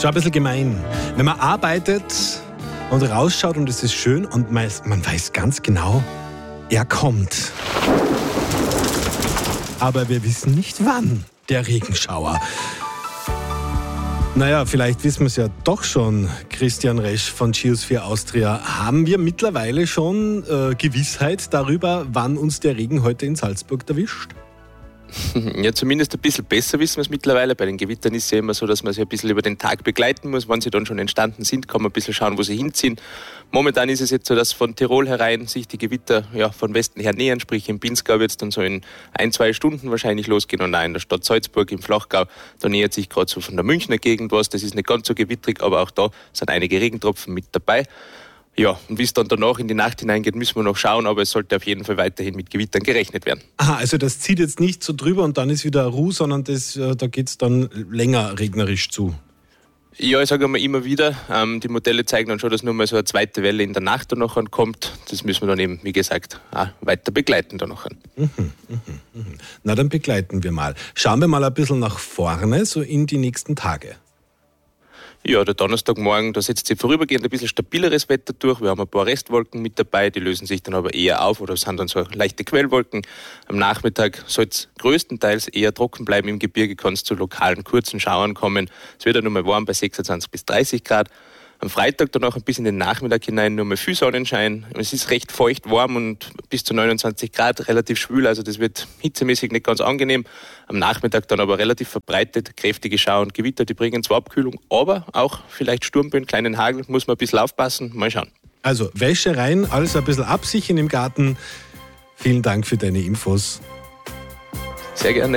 Schon ein bisschen gemein. Wenn man arbeitet und rausschaut und es ist schön und man weiß ganz genau, er kommt. Aber wir wissen nicht wann, der Regenschauer. Naja, vielleicht wissen wir es ja doch schon, Christian Resch von Geosphere Austria. Haben wir mittlerweile schon Gewissheit darüber, wann uns der Regen heute in Salzburg erwischt? Ja, zumindest ein bisschen besser wissen wir es mittlerweile. Bei den Gewittern ist es ja immer so, dass man sich ein bisschen über den Tag begleiten muss. Wenn sie dann schon entstanden sind, kann man ein bisschen schauen, wo sie hinziehen. Momentan ist es jetzt so, dass von Tirol herein sich die Gewitter von Westen her nähern. Sprich, im Pinzgau wird es dann so in 1-2 Stunden wahrscheinlich losgehen. Und auch in der Stadt Salzburg, im Flachgau, da nähert sich gerade so von der Münchner Gegend was. Das ist nicht ganz so gewittrig, aber auch da sind einige Regentropfen mit dabei. Ja, und wie es dann danach in die Nacht hineingeht, müssen wir noch schauen, aber es sollte auf jeden Fall weiterhin mit Gewittern gerechnet werden. Aha, also das zieht jetzt nicht so drüber und dann ist wieder Ruhe, sondern da geht es dann länger regnerisch zu. Ja, ich sage mal immer wieder, die Modelle zeigen dann schon, dass nur mal so eine zweite Welle in der Nacht danach kommt. Das müssen wir dann eben, wie gesagt, auch weiter begleiten danach. Na, dann begleiten wir mal. Schauen wir mal ein bisschen nach vorne, so in die nächsten Tage. Ja, der Donnerstagmorgen, da setzt sich vorübergehend ein bisschen stabileres Wetter durch. Wir haben ein paar Restwolken mit dabei, die lösen sich dann aber eher auf oder sind dann so leichte Quellwolken. Am Nachmittag soll es größtenteils eher trocken bleiben. Im Gebirge kann es zu lokalen kurzen Schauern kommen. Es wird dann nur mal warm bei 26 bis 30 Grad. Am Freitag dann auch ein bisschen in den Nachmittag hinein nur mal viel Sonnenschein. Es ist recht feucht warm und bis zu 29 Grad relativ schwül, also das wird hitzemäßig nicht ganz angenehm. Am Nachmittag dann aber relativ verbreitet, kräftige Schauer und Gewitter, die bringen zwar Abkühlung, aber auch vielleicht Sturmböen, kleinen Hagel, muss man ein bisschen aufpassen, mal schauen. Also Wäsche rein, alles ein bisschen absichern im Garten. Vielen Dank für deine Infos. Sehr gerne.